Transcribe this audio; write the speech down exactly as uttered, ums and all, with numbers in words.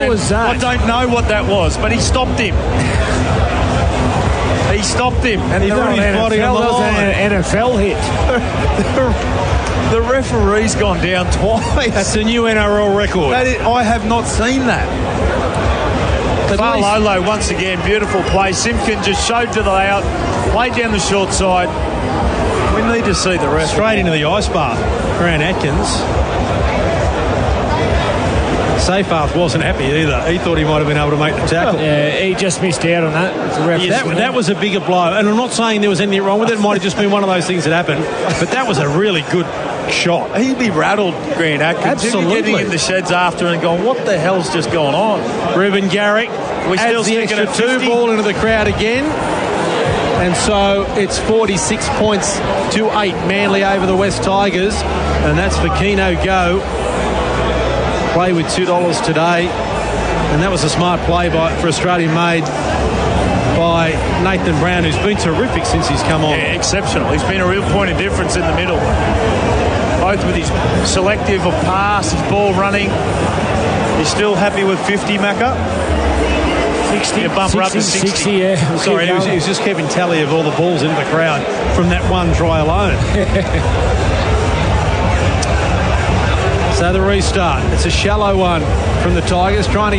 What was that? I don't know what that was, but he stopped him. He stopped him. And he put his body on the line. An N F L hit. The referee's gone down twice. That's a new N R L record. That is, I have not seen that. Farlolo once again, beautiful play. Simpkin just showed to the layout, played down the short side. We need to see the rest. Straight into the ice bath. Grant Atkins. Seyfarth wasn't happy either. He thought he might have been able to make the tackle. Yeah, he just missed out on that. That, that was a bigger blow. And I'm not saying there was anything wrong with it. It might have just been one of those things that happened. But that was a really good shot. He'd be rattled, Grant Atkins. Absolutely. He'd be getting in the sheds after and going, what the hell's just going on? Ruben Garrick we still adds the extra two ball into the crowd again. And so it's forty-six points to eight. Manly over the West Tigers. And that's for Keno Go. Play with two dollars today. And that was a smart play by for Australian made by Nathan Brown, who's been terrific since he's come on. Yeah, exceptional. He's been a real point of difference in the middle. Both with his selective of pass, his ball running. He's still happy with fifty, Macca? sixty. Yeah, bump her up to sixty. sixty, yeah. Sorry, he was, he was just keeping tally of all the balls into the crowd from that one try alone. So the restart. It's a shallow one from the Tigers, trying to